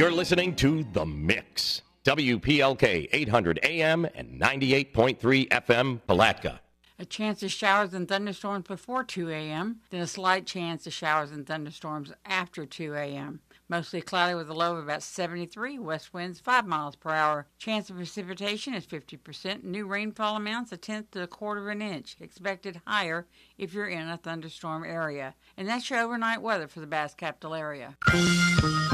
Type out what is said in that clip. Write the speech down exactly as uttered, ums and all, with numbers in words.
You're listening to The Mix. W P L K eight hundred A M and ninety-eight point three F M, Palatka. A chance of showers and thunderstorms before two a.m., then a slight chance of showers and thunderstorms after two a.m. Mostly cloudy with a low of about seventy-three, west winds five miles per hour. Chance of precipitation is fifty percent. New rainfall amounts a tenth to a quarter of an inch. Expected higher if you're in a thunderstorm area. And that's your overnight weather for the Bass Capital area.